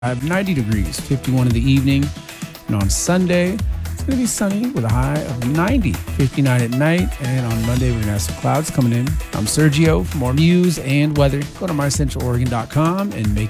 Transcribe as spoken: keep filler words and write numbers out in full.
ninety degrees, fifty-one in the evening. And on Sunday, it's going to be sunny with a high of ninety, fifty-nine at night. And on Monday, we're going to have some clouds coming in. I'm Sergio. For more news and weather, go to my central oregon dot com and make